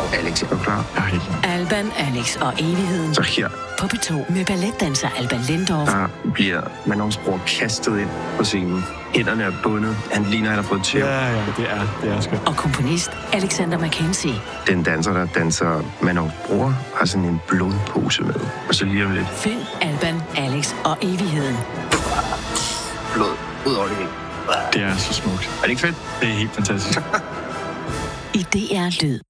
Alex, er du klar? Jeg er helt klar. Alban, Alex og evigheden. Så her. På P2 med balletdanser Alban Lindorff. Der bliver Manons bror kastet ind på scenen. Hænderne er bundet. Han ligner, at han har fået tæv. Ja, det er skønt. Og komponist Alexander Mackenzie. Den danser, der danser Manons bror, har sådan en blodpose med. Og så lige om lidt. Find Alban, Alex og evigheden. Blod ud over det hele. Det er så smukt. Er det ikke fedt? Det er helt fantastisk. I DR Lyd.